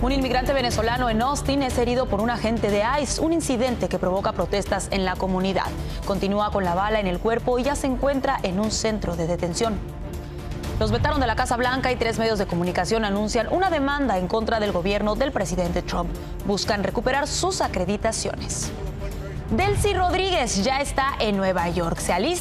Un inmigrante venezolano en Austin es herido por un agente de ICE, un incidente que provoca protestas en la comunidad. Continúa con la bala en el cuerpo y ya se encuentra en un centro de detención. Los vetaron de la Casa Blanca y 3 medios de comunicación anuncian una demanda en contra del gobierno del presidente Trump. Buscan recuperar sus acreditaciones. Delcy Rodríguez ya está en Nueva York. Se alista